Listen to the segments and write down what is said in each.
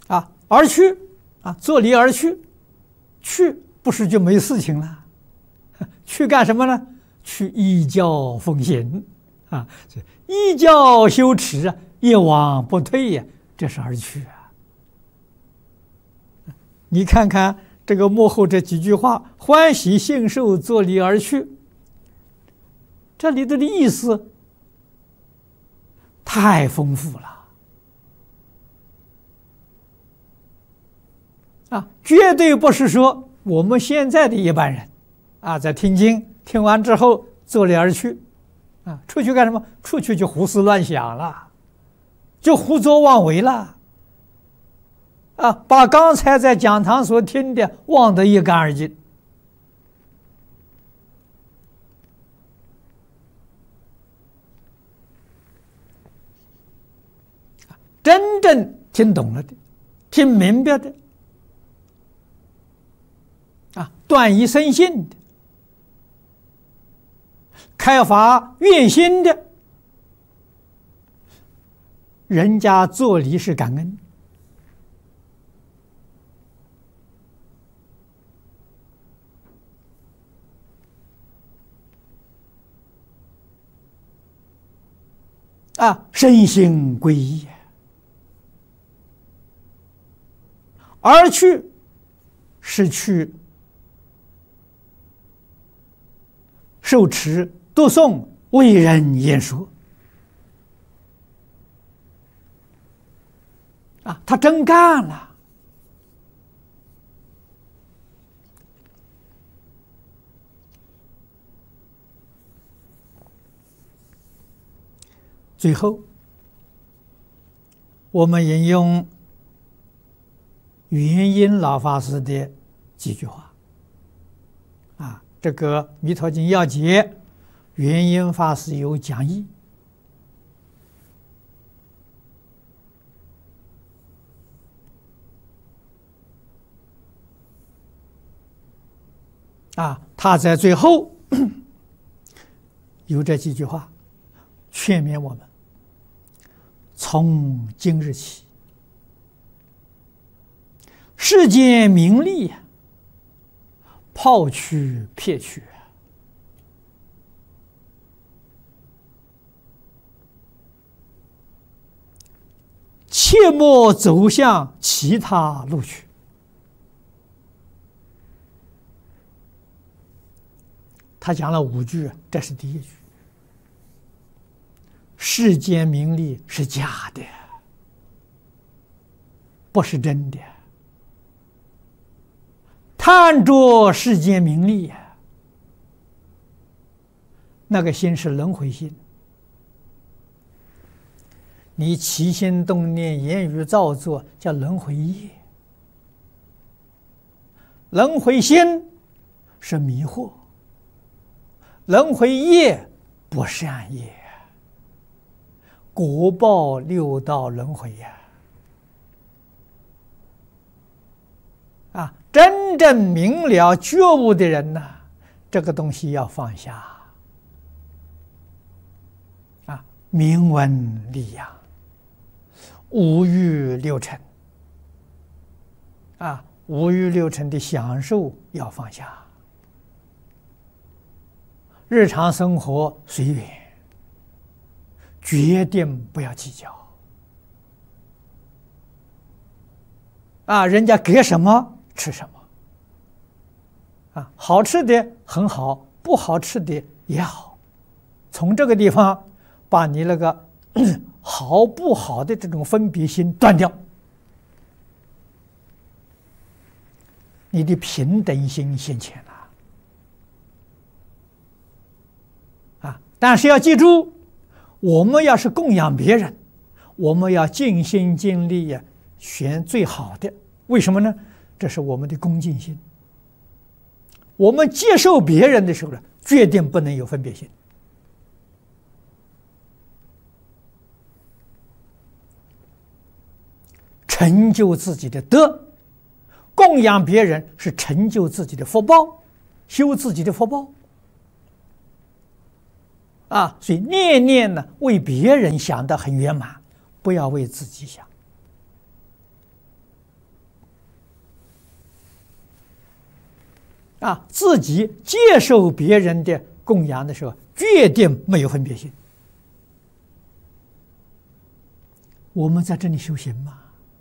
而去作离而去，去不是就没事情了？去干什么呢？去依教奉行依教修持一往不退呀，这是而去你看看这个幕后这几句话：欢喜信受，作离而去。这里头的意思太丰富了绝对不是说我们现在的一般人在听经听完之后作离而去出去干什么？出去就胡思乱想了，就胡作妄为了把刚才在讲堂所听的忘得一干二净。真正听懂了的，听明白的断疑生信的，开发愿心的，人家作离是感恩身心归一。而去是去受持读诵为人言说他真干了。最后我们引用元音老法师的几句话这个《弥陀经要解》元音法师有讲义他在最后有这几句话劝勉我们：从今日起，世间名利抛去撇去切莫走向其他路去。他讲了5句，这是第1句。世间名利是假的，不是真的。贪着世间名利那个心是轮回心。你起心动念、言语造作，叫轮回业。轮回心是迷惑，轮回业不善业，果报6道轮回真正明了觉悟的人呢，这个东西要放下明文利养，五欲六尘五欲六尘的享受要放下，日常生活随缘，决定不要计较人家给什么吃什么好吃的很好，不好吃的也好，从这个地方把你那个好不好的这种分别心断掉，你的平等心现前了但是要记住，我们要是供养别人，我们要尽心尽力选最好的。为什么呢？这是我们的恭敬心。我们接受别人的时候呢，决定不能有分别心。成就自己的德，供养别人是成就自己的福报，修自己的福报所以念念呢为别人想得很圆满，不要为自己想自己接受别人的供养的时候，决定没有分别心。我们在这里修行嘛，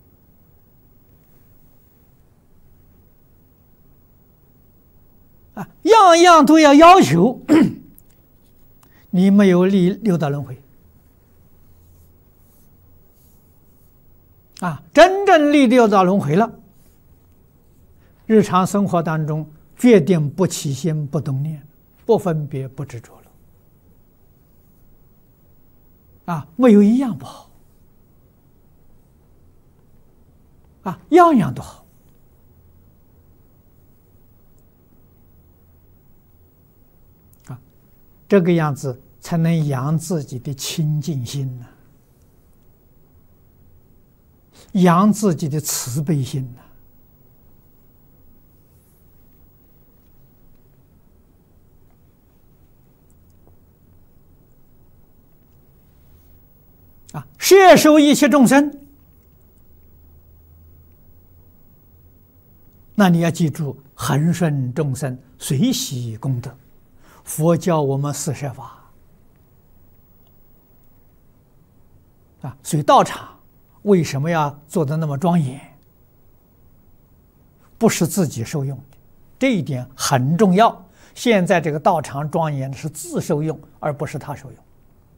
样样都要求，你没有立六道轮回。真正立六道轮回了，日常生活当中决定不起心、不动念、不分别、不执着了。没有一样不好，样样都好。这个样子才能养自己的清净心呢，养自己的慈悲心呢。摄受一切众生，那你要记住，恒顺众生，随喜功德。佛教我们四摄法所以道场为什么要做得那么庄严？不是自己受用的，这一点很重要。现在这个道场庄严是自受用，而不是他受用。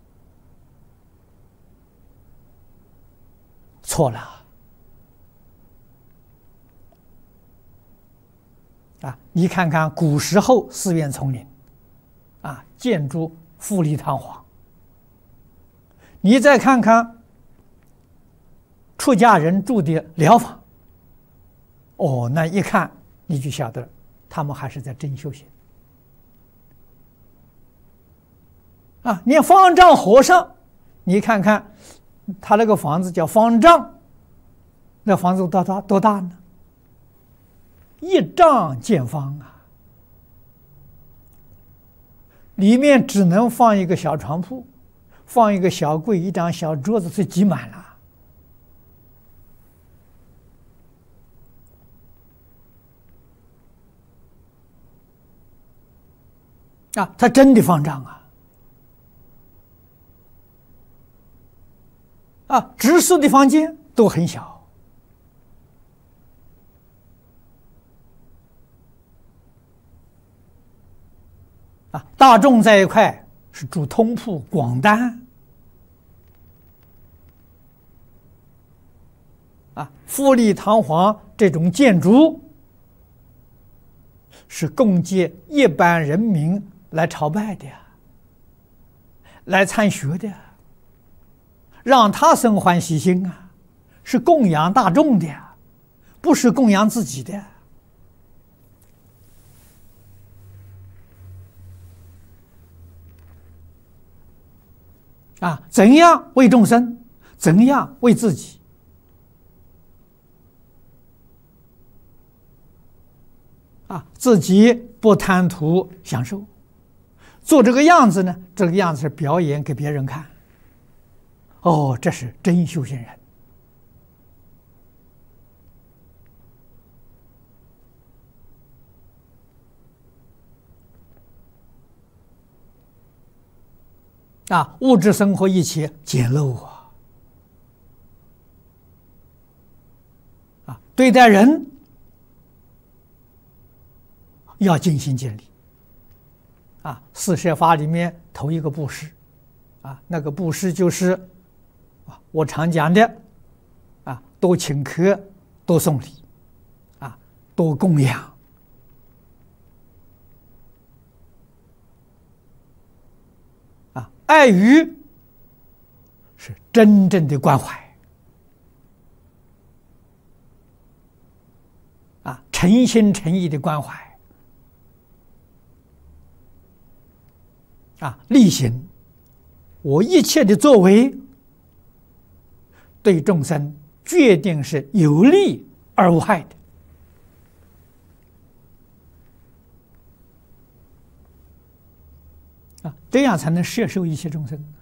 错了你看看古时候寺院丛林建筑富丽堂皇，你再看看出家人住的寮房，那一看你就晓得他们还是在真修行连方丈和尚，你看看他那个房子叫方丈，那房子多大呢？一丈见方里面只能放一个小床铺，放一个小柜，一张小桌子，就挤满了他真的方丈直宿的房间都很小大众在一块是住通铺广单富丽堂皇这种建筑是供给一般人民来朝拜的来参学的让他生欢喜心是供养大众的不是供养自己的怎样为众生，怎样为自己自己不贪图享受，做这个样子呢，这个样子是表演给别人看这是真修行人物质生活一切简陋对待人要尽心尽力四摄法里面头一个布施那个布施就是我常讲的多请客多送礼多供养爱语是真正的关怀诚心诚意的关怀力行我一切的作为对众生决定是有利而无害的这样才能摄受一切众生